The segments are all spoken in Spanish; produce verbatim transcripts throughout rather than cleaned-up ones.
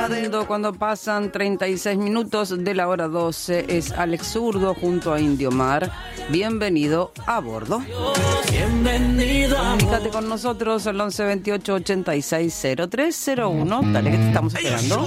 Cuando pasan treinta y seis minutos de la hora doce, es Alex Zurdo junto a Indio Mar. Bienvenido a bordo. Bienvenido a Comunícate con nosotros al once veintiocho ochenta y seis cero tres cero uno. Dale que te estamos esperando.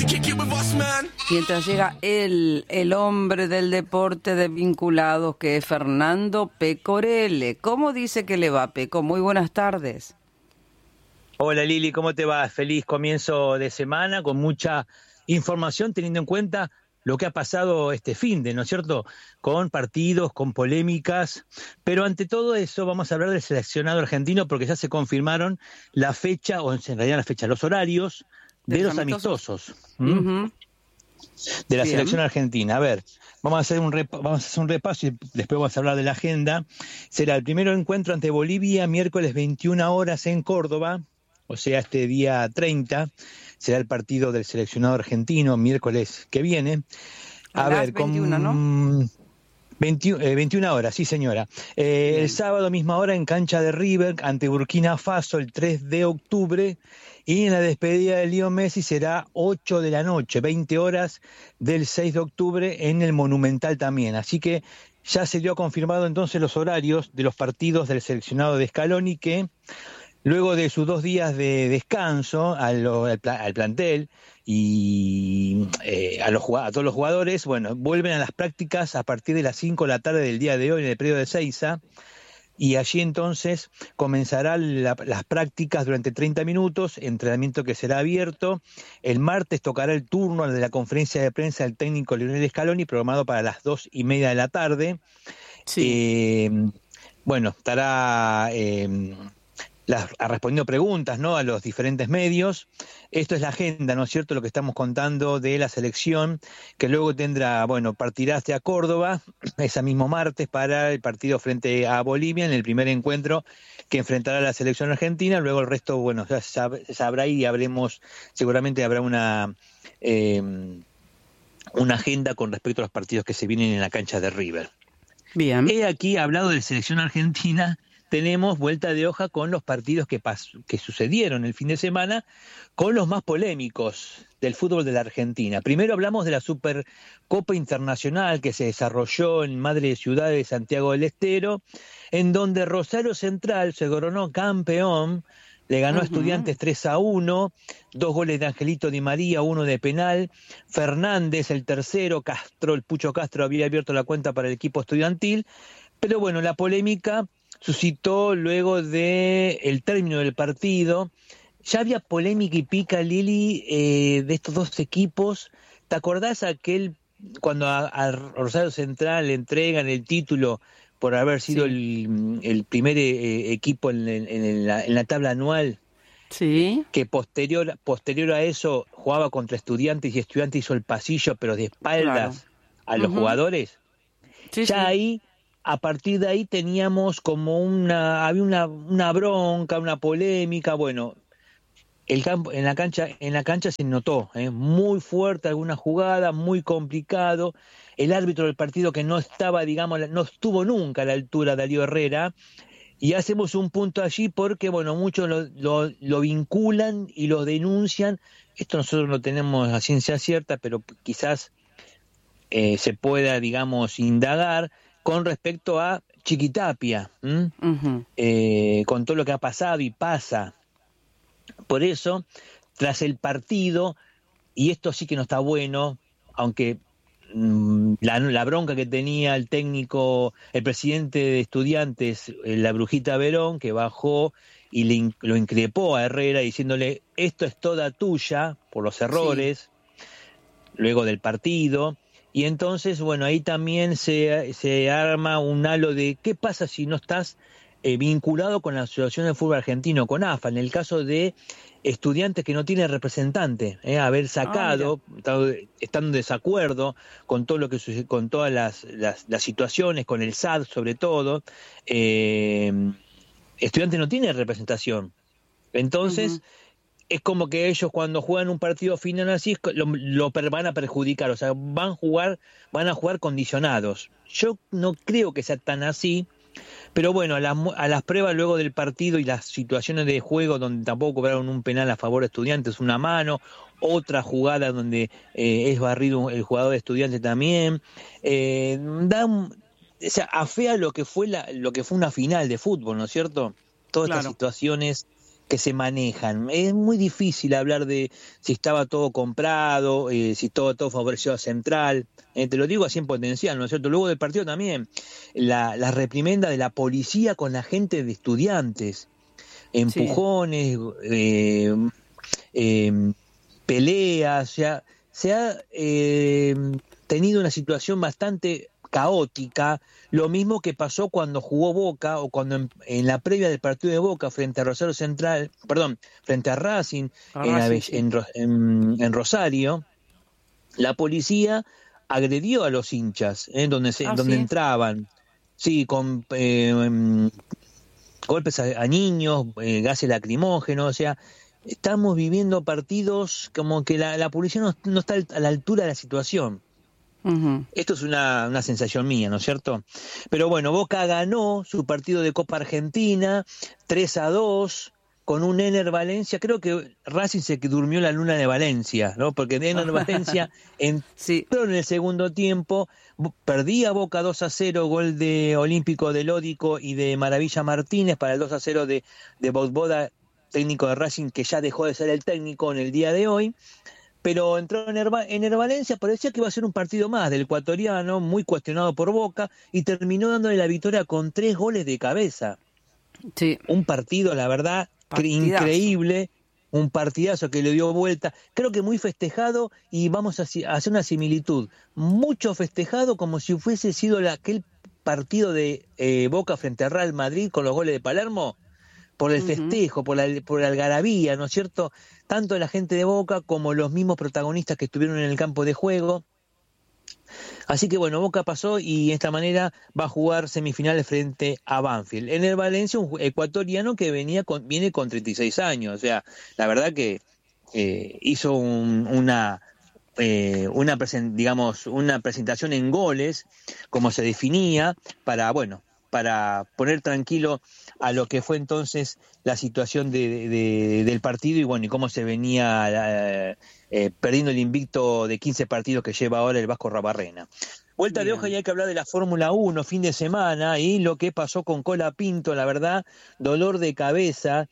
Mientras llega el, el hombre del deporte de vinculados, que es Fernando Pecorelle. ¿Cómo dice que le va, Peco? Muy buenas tardes. Hola Lili, ¿cómo te va? Feliz comienzo de semana con mucha información teniendo en cuenta lo que ha pasado este finde, ¿no es cierto? Con partidos, con polémicas, pero ante todo eso vamos a hablar del seleccionado argentino porque ya se confirmaron la fecha, o en realidad la fecha, los horarios de, de los amistosos, amistosos uh-huh. de la Bien. selección argentina. A ver, vamos a hacer un repa- vamos a hacer un repaso y después vamos a hablar de la agenda. Será el primer encuentro ante Bolivia, miércoles veintiuna horas en Córdoba. O sea, este día treinta será el partido del seleccionado argentino, miércoles que viene. A, a ver, las veintiuna, con ¿no? veinte, eh, veintiuna horas, sí señora. Eh, el sábado, misma hora, en cancha de River, ante Burkina Faso, el tres de octubre. Y en la despedida de Leo Messi será ocho de la noche, veinte horas del seis de octubre, en el Monumental también. Así que ya se dio confirmado entonces los horarios de los partidos del seleccionado de Scaloni, que luego de sus dos días de descanso al, al, al plantel y eh, a, los, a todos los jugadores, bueno, vuelven a las prácticas a partir de las cinco de la tarde del día de hoy en el predio de Ezeiza, y allí entonces comenzarán la, las prácticas durante treinta minutos, entrenamiento que será abierto. El martes tocará el turno de la conferencia de prensa del técnico Lionel Scaloni, programado para las dos y media de la tarde. Sí. Eh, bueno, estará... Eh, Las, respondiendo preguntas, ¿no?, a los diferentes medios. Esto es la agenda, ¿no es cierto?, lo que estamos contando de la selección, que luego tendrá, bueno, partirá hacia Córdoba ese mismo martes para el partido frente a Bolivia, en el primer encuentro que enfrentará la selección argentina. Luego el resto, bueno, ya se sabrá y habremos, seguramente habrá una, eh, una agenda con respecto a los partidos que se vienen en la cancha de River. Bien. He aquí hablado de la selección argentina. Tenemos vuelta de hoja con los partidos que, pas- que sucedieron el fin de semana, con los más polémicos del fútbol de la Argentina. Primero hablamos de la Supercopa Internacional que se desarrolló en Madre Ciudad de Santiago del Estero, en donde Rosario Central se coronó campeón, le ganó uh-huh. a Estudiantes tres a uno, dos goles de Angelito Di María, uno de penal. Fernández, el tercero, Castro, el Pucho Castro había abierto la cuenta para el equipo estudiantil, pero bueno, la polémica suscitó luego de el término del partido. Ya había polémica y pica, Lili, eh, de estos dos equipos. ¿Te acordás aquel cuando a, a Rosario Central le entregan el título por haber sido sí. el, el primer eh, equipo en, en, en, la, en la tabla anual? Sí. Que posterior, posterior a eso jugaba contra Estudiantes y Estudiantes hizo el pasillo, pero de espaldas claro. a los uh-huh. jugadores. Sí, ya sí. ahí... A partir de ahí teníamos como una, había una, una bronca, una polémica. Bueno, el campo, en la cancha, en la cancha se notó, ¿eh? muy fuerte alguna jugada, muy complicado. El árbitro del partido que no estaba, digamos, no estuvo nunca a la altura de Darío Herrera. Y hacemos un punto allí porque, bueno, muchos lo, lo, lo vinculan y lo denuncian. Esto nosotros lo tenemos a ciencia cierta, pero quizás eh, se pueda, digamos, indagar con respecto a Chiquitapia, uh-huh. eh, con todo lo que ha pasado y pasa. Por eso, tras el partido, y esto sí que no está bueno, aunque mmm, la, la bronca que tenía el técnico, el presidente de Estudiantes, la Brujita Verón, que bajó y le, lo increpó a Herrera diciéndole, esto es toda tuya, por los errores, sí. luego del partido. Y entonces, bueno, ahí también se, se arma un halo de qué pasa si no estás eh, vinculado con la Asociación de Fútbol Argentino, con A F A, en el caso de Estudiantes que no tiene representante, eh, haber sacado, ah, estando en desacuerdo con todo lo que sucede, con todas las, las, las situaciones, con el S A D sobre todo, eh, Estudiantes no tiene representación. Entonces... Uh-huh. Es como que ellos cuando juegan un partido final así lo, lo van a perjudicar, o sea, van a jugar, van a jugar condicionados. Yo no creo que sea tan así, Pero bueno, a las, a las pruebas luego del partido y las situaciones de juego donde tampoco cobraron un penal a favor de Estudiantes, una mano, otra jugada donde eh, es barrido el jugador de Estudiantes también, eh, da un, o sea, afea lo que fue la, lo que fue una final de fútbol, ¿no es cierto? Todas Claro. estas situaciones que se manejan. Es muy difícil hablar de si estaba todo comprado, eh, si todo, todo favoreció a Central. Eh, te lo digo así en potencial, ¿no es cierto? Luego del partido también, la, la reprimenda de la policía con la gente de Estudiantes. Empujones, sí. eh, eh, peleas, o sea, se ha eh, tenido una situación bastante caótica, lo mismo que pasó cuando jugó Boca o cuando en, en la previa del partido de Boca frente a Rosario Central, perdón, frente a Racing, a en, Racing sí. en, en, en Rosario, la policía agredió a los hinchas, ¿eh? donde, se, ah, donde ¿sí? entraban, sí, con eh, golpes a, a niños, eh, gases lacrimógenos, o sea, estamos viviendo partidos como que la, la policía no, no está a la altura de la situación. Uh-huh. Esto es una, una sensación mía, ¿no es cierto? Pero bueno, Boca ganó su partido de Copa Argentina tres a dos con un Ener Valencia. Creo que Racing se durmió la luna de Valencia, ¿no? Porque Ener Valencia entró sí. en el segundo tiempo, perdía Boca dos a cero, gol de Olímpico de Lódico y de Maravilla Martínez para el dos a cero de, de Botboda, técnico de Racing, que ya dejó de ser el técnico en el día de hoy. Pero entró en Ener Valencia, parecía que iba a ser un partido más del ecuatoriano, muy cuestionado por Boca, y terminó dándole la victoria con tres goles de cabeza. Sí. Un partido, la verdad, partidazo. Increíble, un partidazo que le dio vuelta, creo que muy festejado, y vamos a hacer una similitud, mucho festejado como si fuese sido la, aquel partido de eh, Boca frente a Real Madrid con los goles de Palermo, por el festejo, uh-huh. por la, por la algarabía, ¿no es cierto? Tanto la gente de Boca como los mismos protagonistas que estuvieron en el campo de juego. Así que bueno, Boca pasó y de esta manera va a jugar semifinales frente a Banfield. En el Valencia, un ecuatoriano que venía con, viene con treinta y seis años, o sea, la verdad que eh, hizo un, una... Eh, una presen- digamos una presentación en goles, como se definía, para bueno para poner tranquilo a lo que fue entonces la situación de, de, de, del partido y bueno y cómo se venía eh, eh, perdiendo el invicto de quince partidos que lleva ahora el Vasco Rabarrena. Vuelta Bien. de hoja y hay que hablar de la Fórmula uno, fin de semana, y lo que pasó con Colapinto, la verdad, dolor de cabeza,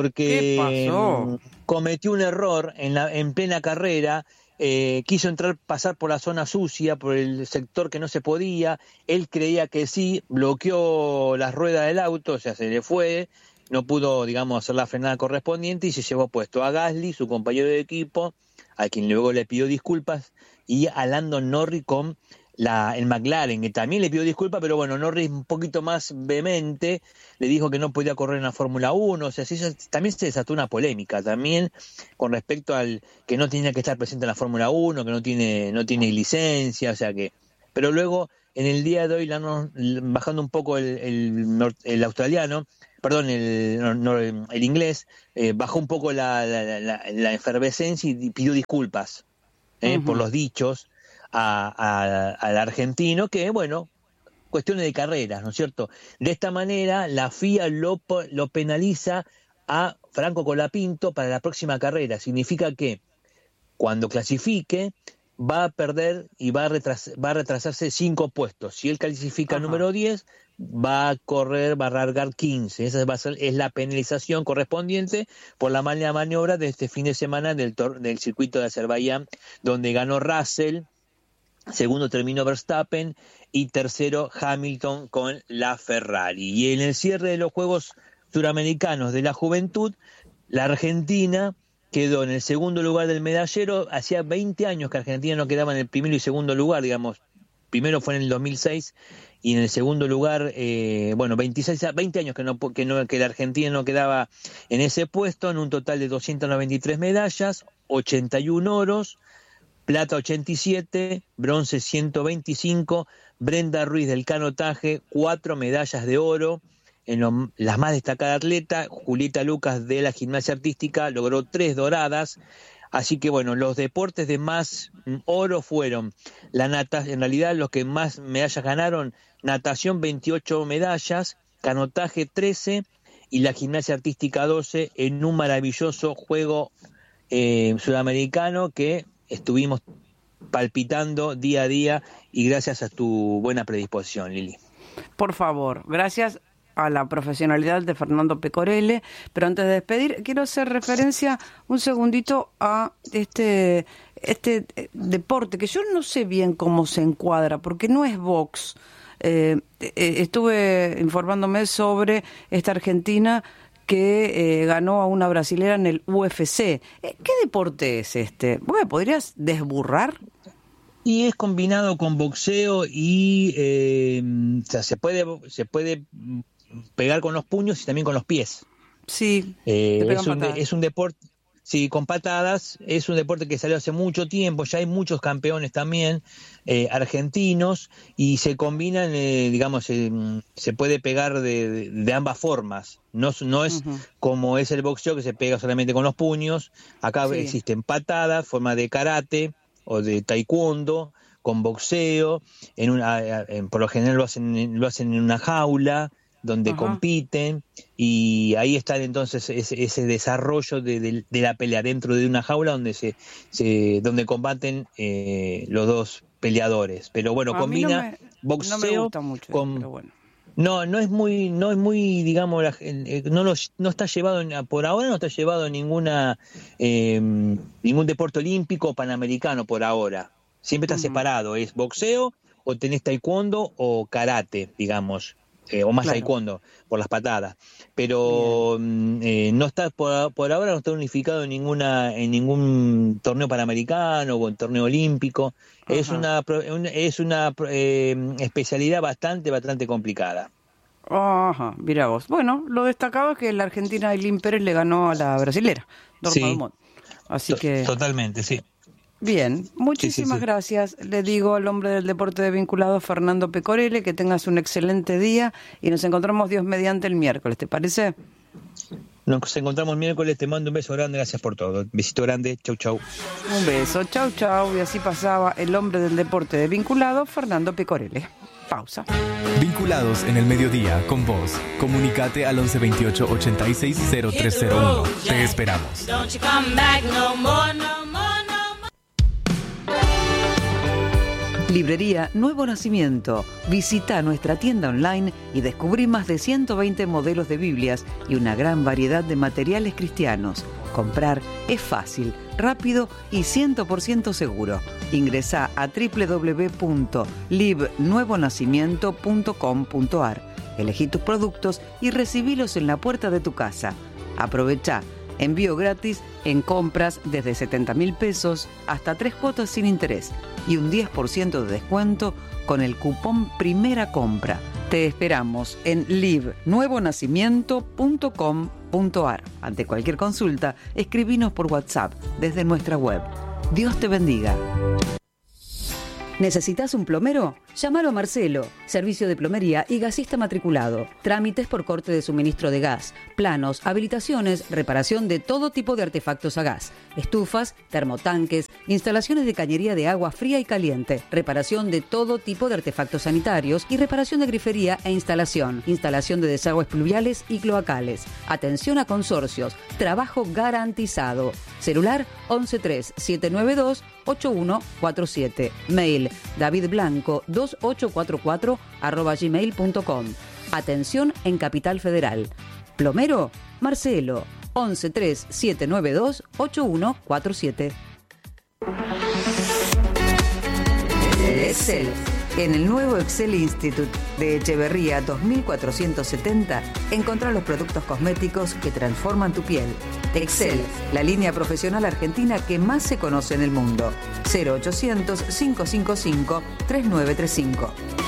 porque cometió un error en, la, en plena carrera. Eh, quiso entrar, pasar por la zona sucia, por el sector que no se podía, él creía que sí, bloqueó las ruedas del auto, o sea, se le fue, no pudo, digamos, hacer la frenada correspondiente y se llevó puesto a Gasly, su compañero de equipo, a quien luego le pidió disculpas, y a Lando Norris con la, el McLaren, que también le pidió disculpas, pero bueno, Norris un poquito más vehemente, le dijo que no podía correr en la Fórmula uno, o sea, sí, también se desató una polémica también con respecto al que no tenía que estar presente en la Fórmula uno, que no tiene no tiene licencia, o sea que, pero luego en el día de hoy, bajando un poco el, el, el australiano, perdón, el, no, el inglés, eh, bajó un poco la, la, la, la efervescencia y pidió disculpas eh, uh-huh. por los dichos a, a, al argentino, que bueno, cuestiones de carreras, ¿no es cierto? De esta manera la F I A lo, lo penaliza a Franco Colapinto para la próxima carrera. Significa que cuando clasifique va a perder y va a, retras, va a retrasarse cinco puestos. Si él clasifica Ajá. número diez, va a correr, va a largar quince. Esa va a ser, es la penalización correspondiente por la mala maniobra de este fin de semana del, tor- del circuito de Azerbaiyán, donde ganó Russell, segundo terminó Verstappen y tercero Hamilton con la Ferrari. Y en el cierre de los Juegos Suramericanos de la Juventud, la Argentina quedó en el segundo lugar del medallero. Hacía veinte años que Argentina no quedaba en el primero y segundo lugar, digamos. Primero fue en el dos mil seis y en el segundo lugar, eh, bueno, veintiséis, veinte años que no, que no que la Argentina no quedaba en ese puesto, en un total de doscientas noventa y tres medallas, ochenta y uno oros, plata ochenta y siete, bronce ciento veinticinco, Brenda Ruiz del canotaje, cuatro medallas de oro. En lo, la más destacada atleta, Julieta Lucas de la gimnasia artística, logró tres doradas. Así que bueno, los deportes de más oro fueron la natación, en realidad los que más medallas ganaron, natación veintiocho medallas, canotaje trece y la gimnasia artística doce, en un maravilloso juego eh, sudamericano que estuvimos palpitando día a día, y gracias a tu buena predisposición, Lili. Por favor, gracias a la profesionalidad de Fernando Pecorelle, pero antes de despedir, quiero hacer referencia un segundito a este, este deporte, que yo no sé bien cómo se encuadra, porque no es box. Eh, eh, estuve informándome sobre esta argentina que eh, ganó a una brasilera en el U F C. Eh, ¿Qué deporte es este? ¿Vos me podrías desburrar? Y es combinado con boxeo y eh, o sea, se puede se puede pegar con los puños y también con los pies. Sí. Eh, es, un, es un deporte, sí, con patadas. Es un deporte que salió hace mucho tiempo. Ya hay muchos campeones también eh, argentinos, y se combinan, eh, digamos, eh, se puede pegar de, de, de ambas formas. No, no es uh-huh. como es el boxeo, que se pega solamente con los puños. Acá sí. existen patadas, forma de karate o de taekwondo, con boxeo. En una, en, por lo general lo hacen, lo hacen en una jaula donde Ajá. compiten, y ahí está entonces ese, ese desarrollo de, de, de la pelea dentro de una jaula donde se, se donde combaten eh, los dos peleadores. Pero bueno, a combina no me, boxeo no me gusta mucho, con pero bueno. No, no es muy, no es muy, digamos, la, eh, no, lo, no está llevado, en, por ahora no está llevado en ninguna, eh, ningún deporte olímpico o panamericano por ahora. Siempre está uh-huh. separado, es boxeo o tenés taekwondo o karate, digamos, eh, o más claro. taekwondo por las patadas. Pero eh, no está, por, por ahora no está unificado en ninguna, en ningún torneo panamericano o en torneo olímpico. Ajá. Es una, es una eh, especialidad bastante, bastante complicada. Ajá, mira vos. Bueno, lo destacado es que la Argentina Ailín Pérez le ganó a la brasilera, Norma sí. Dumont. Así que totalmente, sí. Bien, muchísimas sí, sí, sí. gracias. Le digo al hombre del deporte de vinculado, Fernando Pecorelle, que tengas un excelente día y nos encontramos Dios mediante el miércoles, ¿te parece? Nos encontramos el miércoles, te mando un beso grande, gracias por todo. Besito grande, chau chau. Un beso, chau chau. Y así pasaba el hombre del deporte de vinculado, Fernando Pecorelle. Pausa. Vinculados en el mediodía con vos. Comunicate al once veintiocho ochenta y seis cero tres cero uno. Te esperamos. Librería Nuevo Nacimiento. Visita nuestra tienda online y descubrí más de ciento veinte modelos de Biblias y una gran variedad de materiales cristianos. Comprar es fácil, rápido y cien por ciento seguro. Ingresá a doble u doble u doble u punto lib nuevo nacimiento punto com punto a r. Elegí tus productos y recibílos en la puerta de tu casa. Aprovechá envío gratis en compras desde setenta mil pesos hasta tres cuotas sin interés y un diez por ciento de descuento con el cupón Primera Compra. Te esperamos en lib nuevo nacimiento punto com punto a r. Ante cualquier consulta, escribinos por WhatsApp desde nuestra web. Dios te bendiga. ¿Necesitas un plomero? Llámalo a Marcelo, servicio de plomería y gasista matriculado. Trámites por corte de suministro de gas, planos, habilitaciones, reparación de todo tipo de artefactos a gas, estufas, termotanques, instalaciones de cañería de agua fría y caliente, reparación de todo tipo de artefactos sanitarios y reparación de grifería e instalación, instalación de desagües pluviales y cloacales. Atención a consorcios, trabajo garantizado. Celular once tres siete nueve dos ocho uno cuatro siete. Mail davidblanco dos ocho cuatro cuatro arroba gmail punto com. Atención en Capital Federal. Plomero, Marcelo, once tres siete nueve dos ocho uno cuatro siete. Excel. En el nuevo Excel Institute de Echeverría dos mil cuatrocientos setenta, encontrá los productos cosméticos que transforman tu piel. Excel, la línea profesional argentina que más se conoce en el mundo. cero ochocientos cinco cinco cinco tres nueve tres cinco.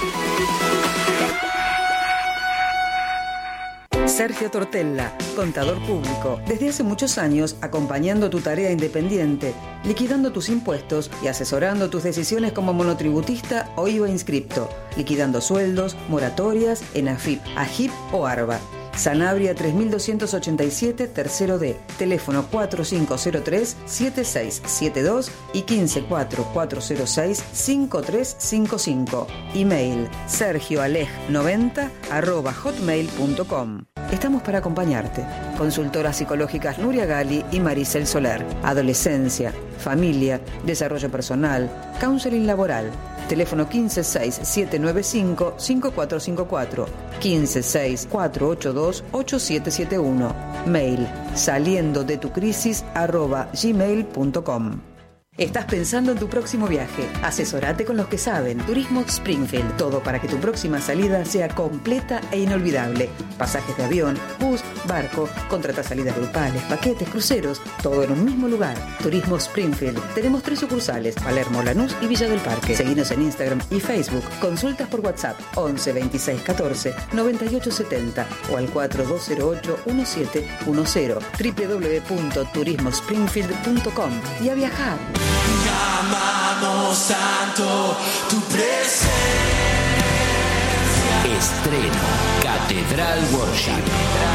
Sergio Tortella, contador público, desde hace muchos años acompañando tu tarea independiente, liquidando tus impuestos y asesorando tus decisiones como monotributista o I V A inscripto, liquidando sueldos, moratorias en AFIP, AGIP o ARBA. Sanabria tres mil doscientos ochenta y siete, tercero D. Teléfono cuatro cinco cero tres, siete seis siete dos y quince cuatro cuatro cero seis, cinco tres cinco cinco. Email sergioalej noventa arroba hotmail punto com. Estamos para acompañarte. Consultoras psicológicas Nuria Gali y Maricel Soler. Adolescencia, familia, desarrollo personal, counseling laboral. Teléfono quince seis siete nueve cinco, cinco cuatro cinco cuatro, quince seis cuatro ocho dos, ocho siete siete uno. Mail saliendo de tu crisis arroba gmail punto com. ¿Estás pensando en tu próximo viaje? Asesorate con los que saben. Turismo Springfield. Todo para que tu próxima salida sea completa e inolvidable. Pasajes de avión, bus, barco, contrata salidas grupales, paquetes, cruceros, todo en un mismo lugar. Turismo Springfield. Tenemos tres sucursales, Palermo, Lanús y Villa del Parque. Seguinos en Instagram y Facebook. Consultas por WhatsApp once veintiséis catorce noventa y ocho setenta o al cuatro dos cero ocho uno siete uno cero. doble u doble u doble u punto turismo springfield punto com. Y a viajar. Llamamos tanto tu presencia. Estreno Catedral Worship.